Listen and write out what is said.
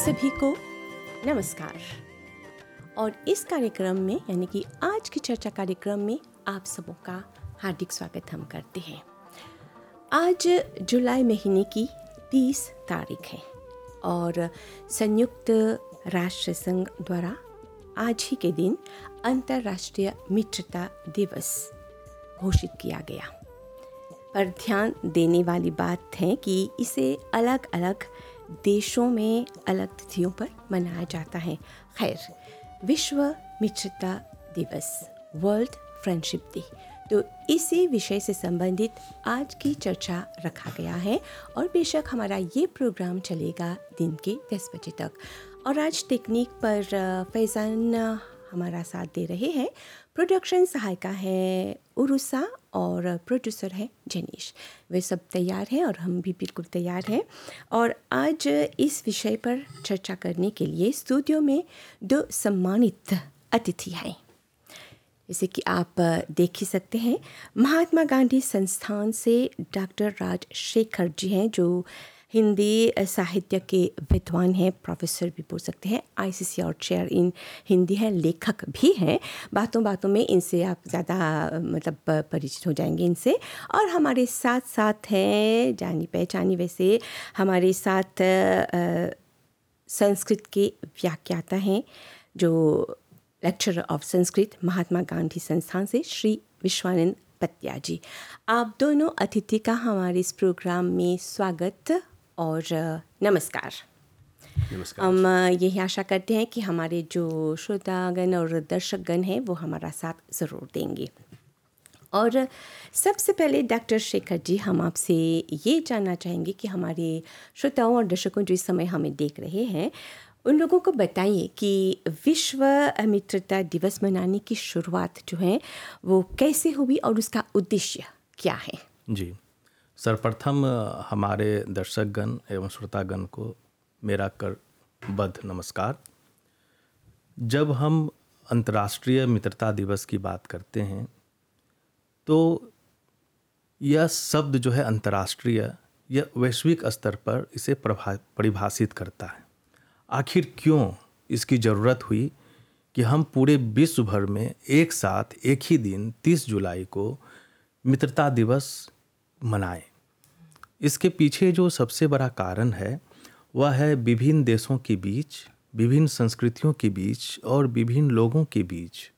सभी को नमस्कार। और इस कार्यक्रम में यानी कि आज की चर्चा कार्यक्रम में आप सबों का हार्दिक स्वागत हम करते हैं। आज जुलाई महीने की 30 तारीख है और संयुक्त राष्ट्र संघ द्वारा आज ही के दिन अंतर्राष्ट्रीय मित्रता दिवस घोषित किया गया। पर ध्यान देने वाली बात है कि इसे अलग अलग देशों में अलग तिथियों पर मनाया जाता है। खैर, विश्व मित्रता दिवस, वर्ल्ड फ्रेंडशिप डे, तो इसी विषय से संबंधित आज की चर्चा रखा गया है और बेशक हमारा ये प्रोग्राम चलेगा दिन के 10 बजे तक। और आज टेक्निक पर फैज़ान हमारा साथ दे रहे हैं। प्रोडक्शन सहायिका है उरुसा और प्रोड्यूसर है जनीश। वे सब तैयार हैं और हम भी बिल्कुल तैयार हैं। और आज इस विषय पर चर्चा करने के लिए स्टूडियो में 2 सम्मानित अतिथि हैं। जैसे कि आप देख ही सकते हैं, महात्मा गांधी संस्थान से डॉक्टर राजशेखर जी हैं, जो हिंदी साहित्य के विद्वान हैं, प्रोफेसर भी बोल सकते हैं, ICCR चेयर इन हिंदी हैं, लेखक भी हैं। बातों बातों में इनसे आप ज़्यादा परिचित हो जाएंगे इनसे। और हमारे साथ साथ हैं जानी पहचानी, वैसे हमारे साथ संस्कृत के व्याख्याता हैं, जो लेक्चरर ऑफ संस्कृत महात्मा गांधी संस्थान से श्री विश्वानंद पत्या जी। आप दोनों अतिथि का हमारे इस प्रोग्राम में स्वागत और नमस्कार। नमस्कार। हम यही आशा करते हैं कि हमारे जो श्रोतागण और दर्शकगण हैं वो हमारा साथ ज़रूर देंगे। और सबसे पहले डॉक्टर शेखर जी, हम आपसे ये जानना चाहेंगे कि हमारे श्रोताओं और दर्शकों जो इस समय हमें देख रहे हैं, उन लोगों को बताइए कि विश्व मित्रता दिवस मनाने की शुरुआत जो है वो कैसे हुई और उसका उद्देश्य क्या है। जी, सर्वप्रथम हमारे दर्शकगण एवं श्रोतागण को मेरा करबद्ध नमस्कार। जब हम अंतर्राष्ट्रीय मित्रता दिवस की बात करते हैं तो यह शब्द जो है अंतर्राष्ट्रीय, यह वैश्विक स्तर पर इसे परिभाषित करता है। आखिर क्यों इसकी ज़रूरत हुई कि हम पूरे विश्व भर में एक साथ एक ही दिन 30 जुलाई को मित्रता दिवस मनाएं। इसके पीछे जो सबसे बड़ा कारण है वह है विभिन्न देशों के बीच, विभिन्न संस्कृतियों के बीच और विभिन्न लोगों के बीच